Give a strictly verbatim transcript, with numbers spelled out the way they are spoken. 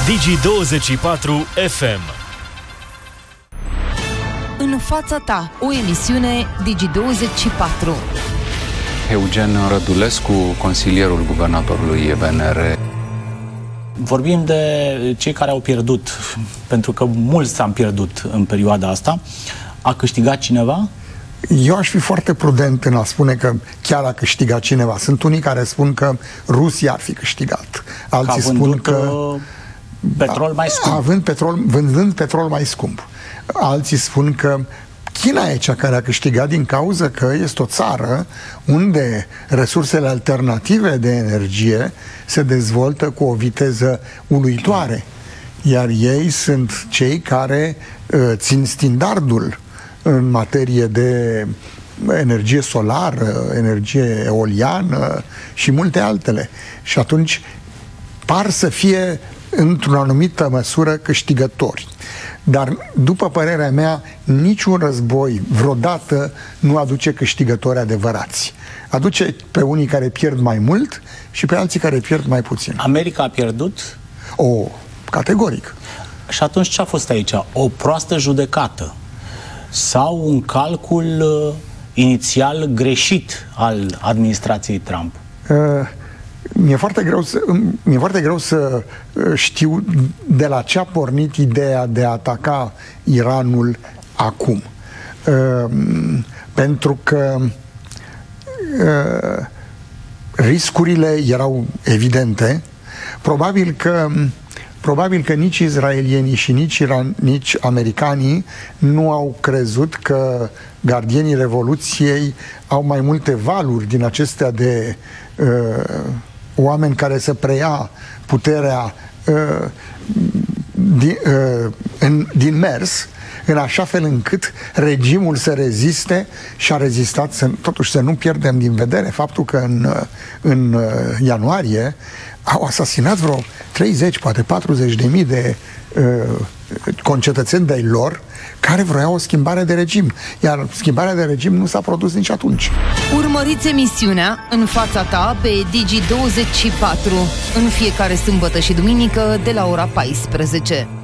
Digi douăzeci și patru F M. În fața ta, o emisiune Digi douăzeci și patru. Eugen Rădulescu, consilierul guvernatorului V N R. Vorbim de cei care au pierdut, pentru că mulți am pierdut în perioada asta. A câștigat cineva? Eu aș fi foarte prudent în a spune că chiar a câștigat cineva. Sunt unii care spun că Rusia ar fi câștigat. Alții spun că petrol mai scump. Având petrol, vândând petrol mai scump. Alții spun că China e cea care a câștigat din cauza că este o țară unde resursele alternative de energie se dezvoltă cu o viteză uluitoare. Iar ei sunt cei care uh, țin standardul în materie de energie solară, energie eoliană și multe altele. Și atunci par să fie într-o anumită măsură câștigători. Dar, după părerea mea, niciun război vreodată nu aduce câștigători adevărați. Aduce pe unii care pierd mai mult și pe alții care pierd mai puțin. America a pierdut? O, categoric. Și atunci ce a fost aici? O proastă judecată? Sau un calcul uh, inițial greșit al administrației Trump? Uh, mi-e foarte greu să, mi-e foarte greu să știu de la ce a pornit ideea de a ataca Iranul acum. Uh, pentru că uh, riscurile erau evidente. Probabil că Probabil că nici izraelienii și nici, iran, nici americanii nu au crezut că gardienii Revoluției au mai multe valuri din acestea de uh, oameni care să preia puterea uh, din, uh, în, din mers, în așa fel încât regimul să reziste și a rezistat, să, totuși să nu pierdem din vedere faptul că în, în ianuarie au asasinat vreo treizeci, poate patruzeci de mii de uh, concetățeni de-ai lor care vroiau o schimbare de regim. Iar schimbarea de regim nu s-a produs nici atunci. Urmăriți emisiunea În fața ta pe Digi douăzeci și patru în fiecare sâmbătă și duminică de la ora paisprezece.